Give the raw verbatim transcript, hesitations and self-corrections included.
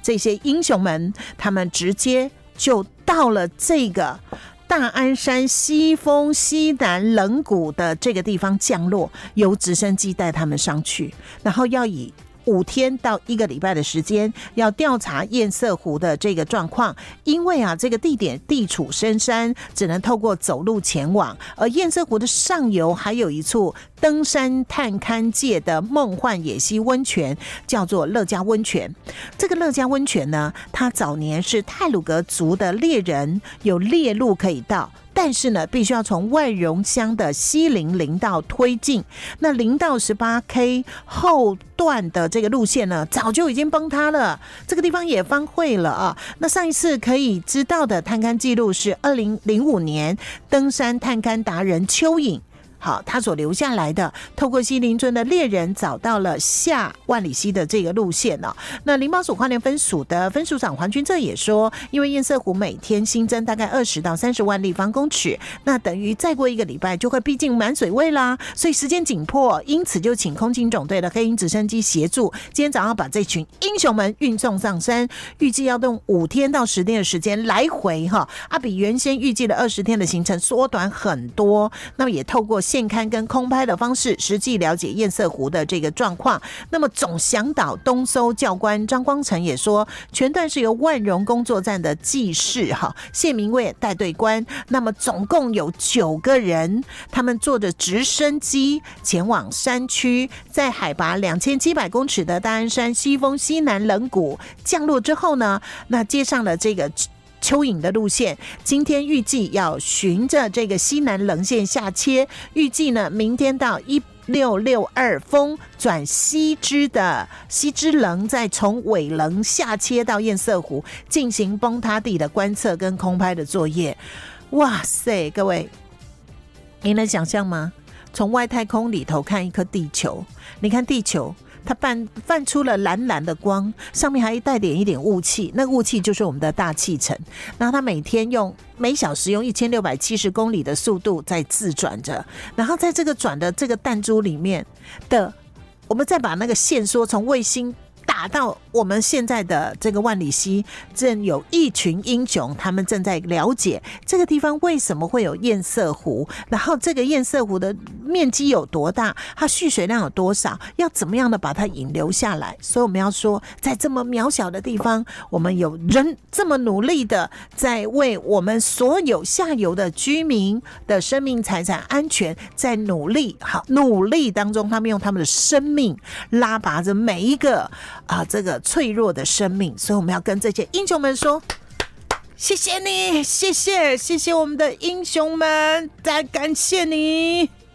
这些英雄们，他们直接就到了这个大安山西峰西南冷谷的这个地方降落，由直升机带他们上去，然后要以五天到一个礼拜的时间，要调查堰塞湖的这个状况。因为啊，这个地点地处深山，只能透过走路前往。而堰塞湖的上游还有一处登山探勘界的梦幻野溪温泉，叫做乐嘉温泉。这个乐嘉温泉呢，它早年是太鲁阁族的猎人有猎路可以到，但是呢，必须要从外荣乡的西林林道推进。那林道 十八K 后段的这个路线呢，早就已经崩塌了，这个地方也荒废了啊。那上一次可以知道的探勘记录是二零零五年登山探勘达人蚯蚓。好，他所留下来的，透过西林村的猎人找到了下万里溪的这个路线哦。那林保所花莲分署的分署长黄君正也说，因为堰塞湖每天新增大概二十到三十万立方公尺，那等于再过一个礼拜就会逼近满水位啦，所以时间紧迫，因此就请空警总队的黑鹰直升机协助，今天早上把这群英雄们运送上山，预计要用五天到十天的时间来回哈，啊，比原先预计的二十天的行程缩短很多。那么也透过现勘跟空拍的方式，实际了解堰塞湖的这个状况。那么总向导东搜教官张光成也说，全段是由万荣工作站的技士哈谢明卫带队官，那么总共有九个人，他们坐着直升机前往山区，在海拔两千七百公尺的大安山西峰西南冷谷降落之后呢，那接上了这个蚯蚓的路线，今天预计要循着这个西南棱线下切，预计呢明天到一六六二峰转西支的西支棱，再从尾棱下切到堰塞湖，进行崩塌地的观测跟空拍的作业。哇塞，各位，你能想象吗？从外太空里头看一颗地球，你看地球它泛泛出了蓝蓝的光，上面还带点一点雾气，那雾气就是我们的大气层。然后它每天用每小时用一千六百七十公里的速度在自转着，然后在这个转的这个弹珠里面的，我们再把那个线索从卫星打到我们现在的这个万里溪，正有一群英雄，他们正在了解这个地方为什么会有堰塞湖，然后这个堰塞湖的面积有多大，它蓄水量有多少，要怎么样的把它引流下来。所以我们要说，在这么渺小的地方，我们有人这么努力的在为我们所有下游的居民的生命财产安全在努力，好努力当中，他们用他们的生命拉拔着每一个啊，这个脆弱的生命。所以我们要跟这些英雄们说，谢谢你，谢谢谢谢我们的英雄们，再感谢你。